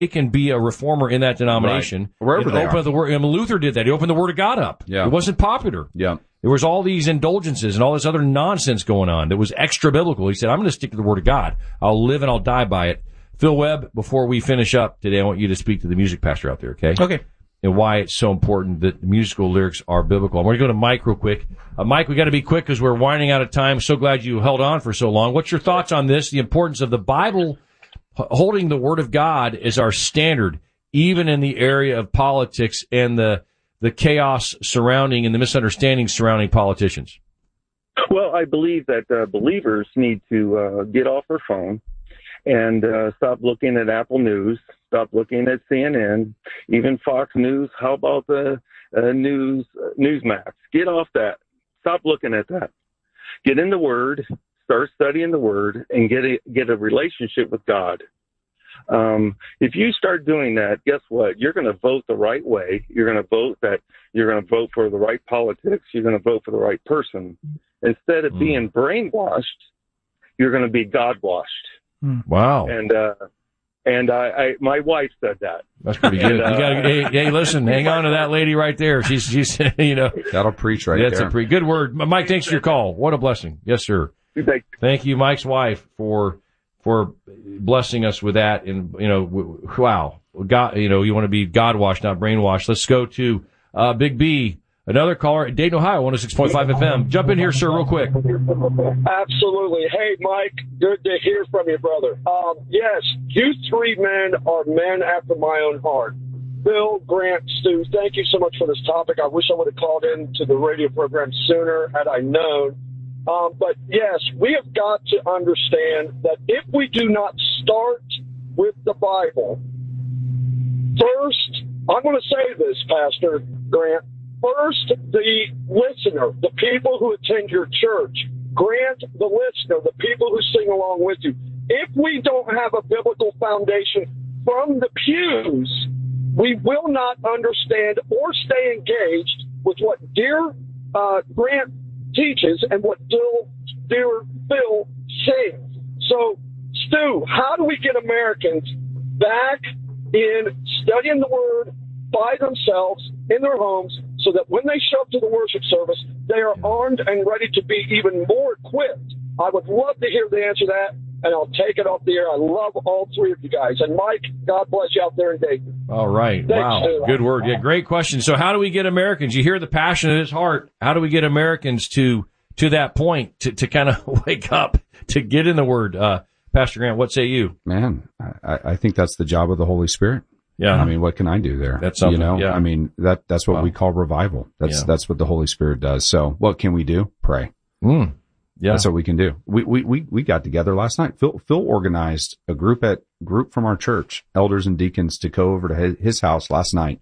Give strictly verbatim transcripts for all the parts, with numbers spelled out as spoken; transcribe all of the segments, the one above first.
can be a reformer in that denomination. Right. Wherever and they open are. The word, I mean, Luther did that. He opened the Word of God up. Yeah. It wasn't popular. Yeah. There was all these indulgences and all this other nonsense going on that was extra biblical. He said, I'm going to stick to the Word of God. I'll live and I'll die by it. Phil Webb, before we finish up today, I want you to speak to the music pastor out there, okay? Okay. And why it's so important that the musical lyrics are biblical. I'm going to go to Mike real quick. Uh, Mike, we got to be quick because we're winding out of time. So glad you held on for so long. What's your thoughts on this? The importance of the Bible holding the Word of God as our standard, even in the area of politics and the the chaos surrounding and the misunderstandings surrounding politicians. Well, I believe that uh, believers need to uh, get off their phone and uh, stop looking at Apple News, stop looking at C N N, even Fox News. How about the uh, news uh, Newsmax? Get off that. Stop looking at that. Get in the Word, start studying the Word, and get a, get a relationship with God. Um, if you start doing that, guess what? You're going to vote the right way. You're going to vote that you're going to vote for the right politics. You're going to vote for the right person. Instead of mm. being brainwashed, you're going to be God washed. Mm. Wow. And, uh, and I, I, my wife said that. That's pretty good. And, uh, you gotta, hey, hey, listen, hang on to that lady right there. She's, she's, you know. That'll preach right that's there. That's a pretty good word. Mike, thanks for your call. What a blessing. Yes, sir. Thank, Thank you, Mike's wife, for, for blessing us with that. And, you know, w- wow. God, you know, you want to be God washed, not brainwashed. Let's go to, uh, Big B. Another caller at Dayton, Ohio, one oh six point five F M. Jump in here, sir, real quick. Absolutely. Hey, Mike, good to hear from you, brother. Um, yes, you three men are men after my own heart. Bill, Grant, Stu, thank you so much for this topic. I wish I would have called in to the radio program sooner had I known. Um, but, yes, we have got to understand that if we do not start with the Bible, first, I'm going to say this, Pastor Grant, first, the listener, the people who attend your church, Grant, the listener, the people who sing along with you. If we don't have a biblical foundation from the pews, we will not understand or stay engaged with what dear uh, Grant teaches and what dear, dear Phil sings. So, Stu, how do we get Americans back in studying the Word by themselves in their homes so that when they show up to the worship service, they are armed and ready to be even more equipped? I would love to hear the answer to that, and I'll take it off the air. I love all three of you guys. And, Mike, God bless you out there in Dayton. All right. Thanks, wow. Stu. Good word. Yeah, great question. So how do we get Americans? You hear the passion in his heart. How do we get Americans to to that point, to, to kind of wake up, to get in the Word? Uh, Pastor Grant, what say you? Man, I, I think that's the job of the Holy Spirit. Yeah. I mean, what can I do there? That's something, you know, yeah. I mean, that, that's what Wow. we call revival. That's, Yeah. that's what the Holy Spirit does. So what can we do? Pray. Mm. Yeah. That's what we can do. We, we, we, we got together last night. Phil, Phil organized a group at group from our church, elders and deacons, to go over to his, his house last night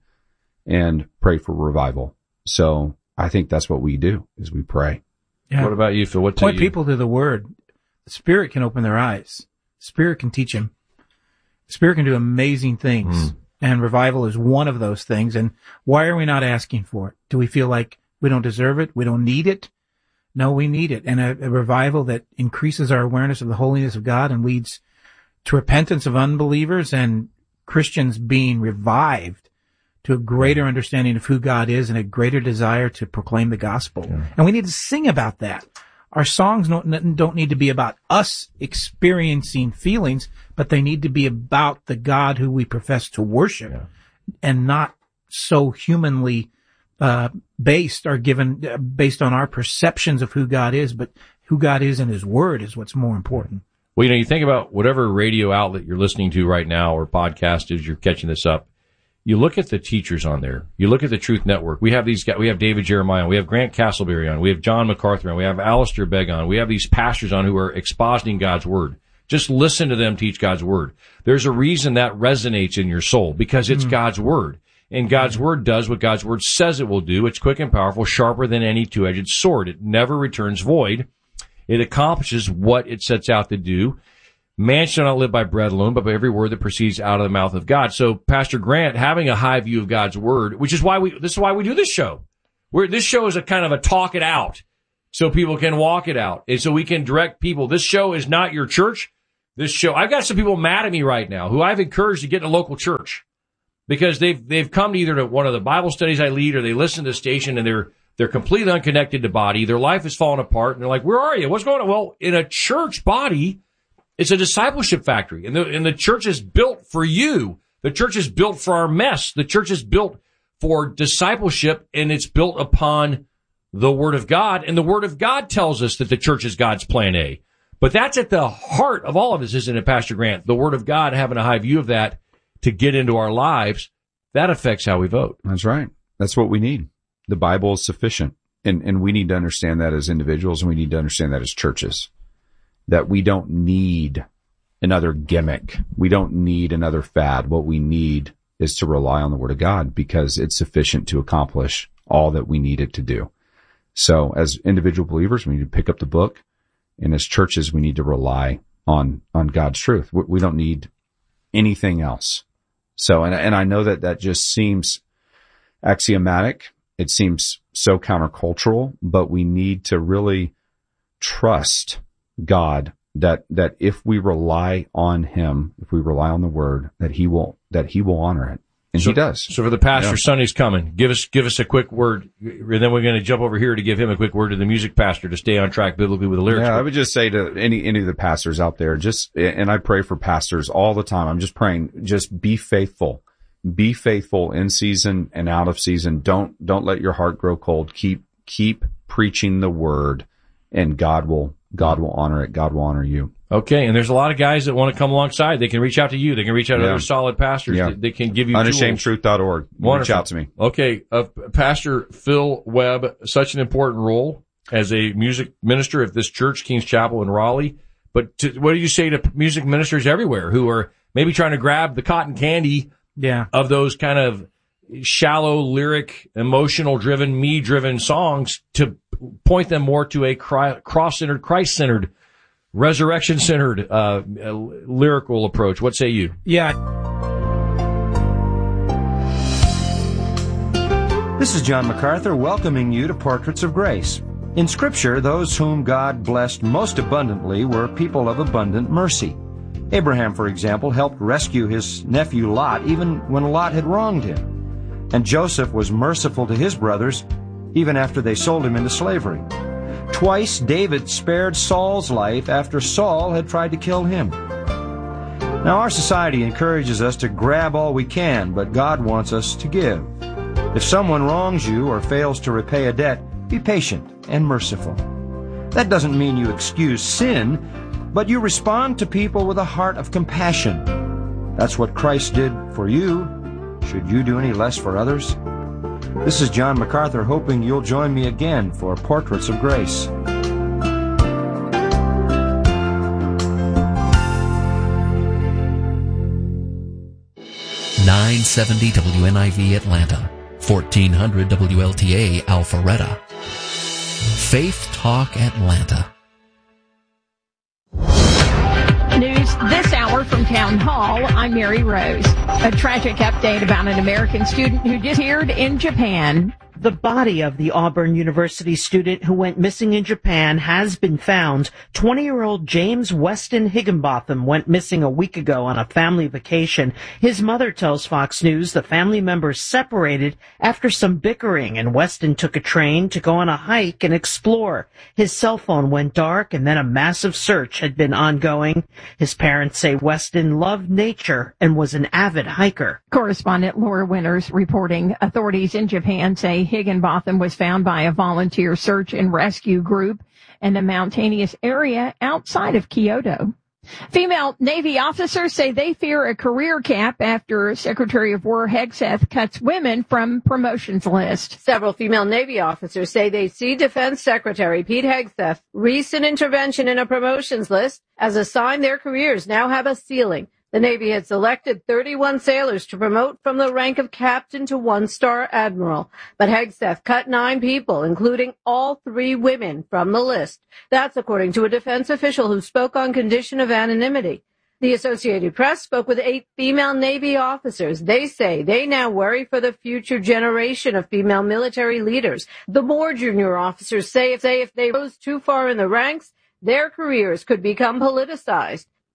and pray for revival. So I think that's what we do is we pray. Yeah. What about you, Phil? What Point you? people to the Word. The Spirit can open their eyes. The Spirit can teach them. The Spirit can do amazing things. Mm. And revival is one of those things. And why are we not asking for it? Do we feel like we don't deserve it? We don't need it? No, we need it. And a, a revival that increases our awareness of the holiness of God and leads to repentance of unbelievers and Christians being revived to a greater understanding of who God is and a greater desire to proclaim the gospel. Yeah. And we need to sing about that. Our songs don't, don't need to be about us experiencing feelings, but they need to be about the God who we profess to worship, yeah. and not so humanly uh based or given uh, based on our perceptions of who God is, but who God is in His Word is what's more important. Well, you know, you think about whatever radio outlet you're listening to right now or podcast as you're catching this up. You look at the teachers on there. You look at the Truth Network. We have these guys. We have David Jeremiah on. We have Grant Castleberry on. We have John MacArthur on. We have Alistair Begg on. We have these pastors on who are expositing God's Word. Just listen to them teach God's Word. There's a reason that resonates in your soul, because it's mm. God's Word. And God's Word does what God's Word says it will do. It's quick and powerful, sharper than any two-edged sword. It never returns void. It accomplishes what it sets out to do. Man shall not live by bread alone, but by every word that proceeds out of the mouth of God. So, Pastor Grant, having a high view of God's Word, which is why we, this is why we do this show. Where this show is a kind of a talk it out, so people can walk it out, and so we can direct people. This show is not your church. this show. I've got some people mad at me right now who I've encouraged to get in a local church because they've they've come to either to one of the Bible studies I lead or they listen to the station and they're they're completely unconnected to body. Their life is falling apart and they're like, where are you? What's going on? Well, in a church body, it's a discipleship factory, and the and the church is built for you. The church is built for our mess. The church is built for discipleship, and it's built upon the Word of God. And the Word of God tells us that the church is God's plan A. But that's at the heart of all of this, isn't it, Pastor Grant? The Word of God, having a high view of that to get into our lives, that affects how we vote. That's right. That's what we need. The Bible is sufficient. And, and we need to understand that as individuals, and we need to understand that as churches, that we don't need another gimmick. We don't need another fad. What we need is to rely on the Word of God because it's sufficient to accomplish all that we need it to do. So as individual believers, we need to pick up the book. And as churches, we need to rely on, on God's truth. We don't need anything else. So, and, and I know that that just seems axiomatic. It seems so countercultural, but we need to really trust God that, that if we rely on Him, if we rely on the Word, that He will, that He will honor it. And so, He does. So for the pastor, yeah. Sunday's coming. Give us, give us a quick word. And then we're going to jump over here to give him a quick word to the music pastor to stay on track biblically with the lyrics. Yeah, I would just say to any, any of the pastors out there, just, and I pray for pastors all the time. I'm just praying, just be faithful. Be faithful in season and out of season. Don't, don't let your heart grow cold. Keep, keep preaching the Word, and God will, God will honor it. God will honor you. Okay, and there's a lot of guys that want to come alongside. They can reach out to you. They can reach out to yeah. other solid pastors. Yeah. They, they can give you unashamed truth dot org. Reach out to me. Okay, uh, Pastor Phil Webb, such an important role as a music minister of this church, King's Chapel in Raleigh. But to, what do you say to music ministers everywhere who are maybe trying to grab the cotton candy yeah. of those kind of shallow, lyric, emotional-driven, me-driven songs to point them more to a cross-centered, Christ-centered, resurrection-centered, uh, lyrical approach? What say you? Yeah. This is John MacArthur welcoming you to Portraits of Grace. In Scripture, those whom God blessed most abundantly were people of abundant mercy. Abraham, for example, helped rescue his nephew Lot even when Lot had wronged him. And Joseph was merciful to his brothers even after they sold him into slavery. Twice David spared Saul's life after Saul had tried to kill him. Now, our society encourages us to grab all we can, but God wants us to give. If someone wrongs you or fails to repay a debt, be patient and merciful. That doesn't mean you excuse sin, but you respond to people with a heart of compassion. That's what Christ did for you. Should you do any less for others? This is John MacArthur, hoping you'll join me again for Portraits of Grace. nine seventy W N I V Atlanta, fourteen hundred W L T A Alpharetta. Faith Talk Atlanta. News this hour from Town Hall. I'm Mary Rose. A tragic update about an American student who disappeared in Japan. The body of the Auburn University student who went missing in Japan has been found. twenty-year-old James Weston Higginbotham went missing a week ago on a family vacation. His mother tells Fox News the family members separated after some bickering, and Weston took a train to go on a hike and explore. His cell phone went dark, and then a massive search had been ongoing. His parents say Weston loved nature and was an avid hiker. Correspondent Laura Winters reporting authorities in Japan say Higginbotham was found by a volunteer search and rescue group in a mountainous area outside of Kyoto. Female Navy officers say they fear a career cap after Secretary of War Hegseth cuts women from promotions list. Several female Navy officers say they see Defense Secretary Pete Hegseth's recent intervention in a promotions list as a sign their careers now have a ceiling. The Navy had selected thirty-one sailors to promote from the rank of captain to one-star admiral. But Hegseth cut nine people, including all three women, from the list. That's according to a defense official who spoke on condition of anonymity. The Associated Press spoke with eight female Navy officers. They say they now worry for the future generation of female military leaders. The more junior officers say if they, if they rose too far in the ranks, their careers could become politicized.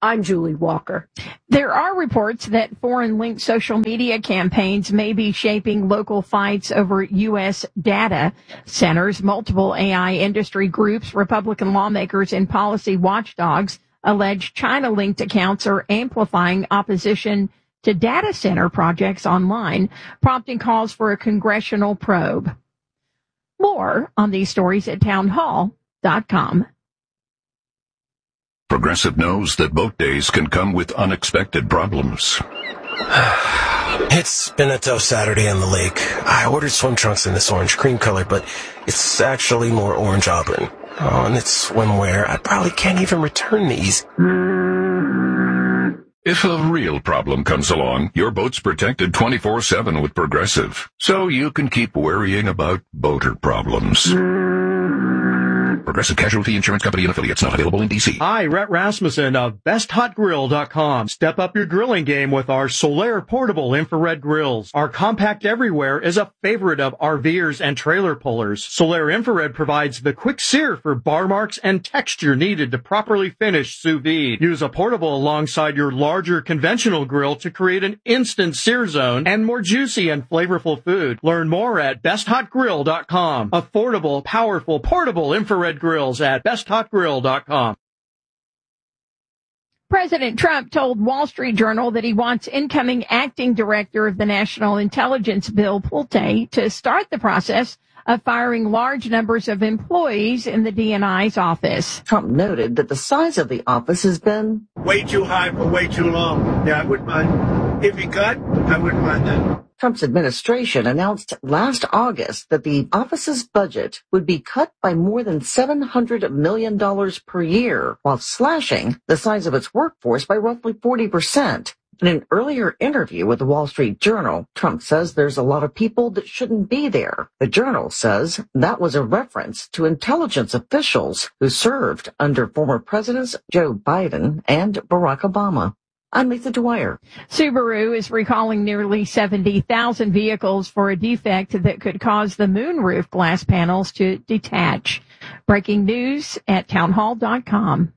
I'm Julie Walker. There are reports that foreign-linked social media campaigns may be shaping local fights over U S data centers. Multiple A I industry groups, Republican lawmakers, and policy watchdogs allege China-linked accounts are amplifying opposition to data center projects online, prompting calls for a congressional probe. More on these stories at townhall dot com. Progressive knows that boat days can come with unexpected problems. It's been a tough Saturday on the lake. I ordered swim trunks in this orange cream color, but it's actually more orange auburn. Oh, and it's swimwear. I probably can't even return these. If a real problem comes along, your boat's protected twenty-four seven with Progressive, so you can keep worrying about boater problems. Progressive Casualty Insurance Company and affiliates, not available in D C. Hi, Rhett Rasmussen of best hot grill dot com. Step up your grilling game with our Solaire portable infrared grills. Our compact everywhere is a favorite of RVers and trailer pullers. Solaire infrared provides the quick sear for bar marks and texture needed to properly finish sous vide. Use a portable alongside your larger conventional grill to create an instant sear zone and more juicy and flavorful food. Learn more at best hot grill dot com. Affordable, powerful, portable infrared grills at best hot grill dot com. President Trump told Wall Street Journal that he wants incoming acting director of the National Intelligence, Bill Pulte, to start the process of firing large numbers of employees in the D N I's office. Trump noted that the size of the office has been way too high for way too long. Yeah, I wouldn't mind. If he cut, I wouldn't mind that. Trump's administration announced last August that the office's budget would be cut by more than seven hundred million dollars per year, while slashing the size of its workforce by roughly forty percent. In an earlier interview with the Wall Street Journal, Trump says there's a lot of people that shouldn't be there. The Journal says that was a reference to intelligence officials who served under former presidents Joe Biden and Barack Obama. I'm Lisa Dwyer. Subaru is recalling nearly seventy thousand vehicles for a defect that could cause the moonroof glass panels to detach. Breaking news at townhall dot com.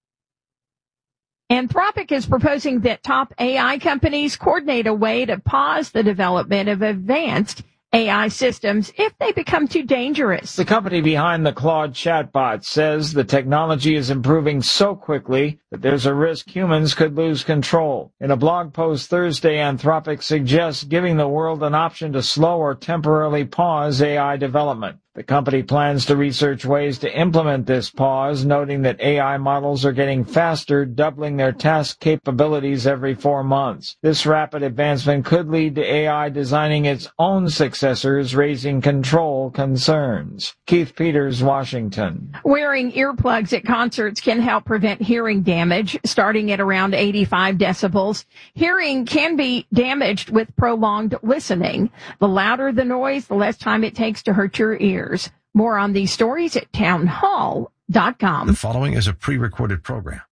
Anthropic is proposing that top A I companies coordinate a way to pause the development of advanced A I systems if they become too dangerous. The company behind the Claude chatbot says the technology is improving so quickly that there's a risk humans could lose control. In a blog post Thursday, Anthropic suggests giving the world an option to slow or temporarily pause A I development. The company plans to research ways to implement this pause, noting that A I models are getting faster, doubling their task capabilities every four months. This rapid advancement could lead to A I designing its own successors, raising control concerns. Keith Peters, Washington. Wearing earplugs at concerts can help prevent hearing damage, starting at around eighty-five decibels. Hearing can be damaged with prolonged listening. The louder the noise, the less time it takes to hurt your ears. More on these stories at townhall dot com. The following is a pre-recorded program.